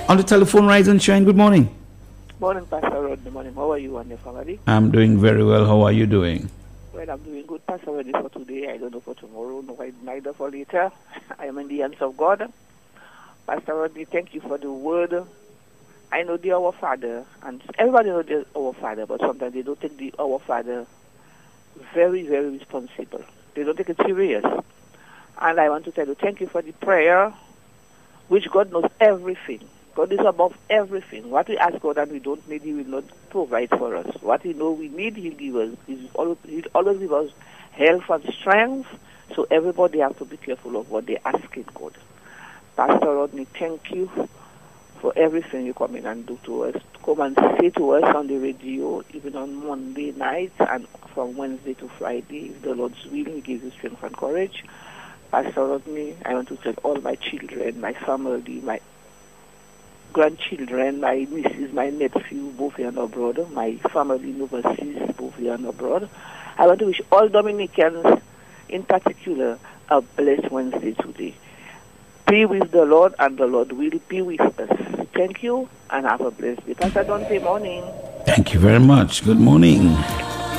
On the telephone, Rise and Shine. Good morning. Morning, Pastor Rodney. Morning. How are you and your family? I'm doing very well. How are you doing? Well, I'm doing good, Pastor Rodney, for today. I don't know for tomorrow, neither for later. I am in the hands of God. Pastor Rodney, thank you for the word. I know the Our Father, and everybody knows the Our Father, but sometimes they don't take the Our Father very, very responsible. They don't take it serious. And I want to tell you, thank you for the prayer, which God knows everything. God is above everything. What we ask God and we don't need, He will not provide for us. What He knows we need, He'll give us. He'll always give us health and strength. So everybody has to be careful of what they're asking God. Pastor Rodney, thank you for everything you come in and do to us. Come and say to us on the radio, even on Monday nights and from Wednesday to Friday. If the Lord's will, He gives you strength and courage. Pastor Rodney, I want to tell all my children, my family, my grandchildren, my nieces, my nephew, both here and abroad, my family in overseas, both here and abroad. I want to wish all Dominicans, in particular, a blessed Wednesday today. Be with the Lord, and the Lord will be with us. Thank you, and have a blessed day. Pastor Dante, morning. Thank you very much. Good morning.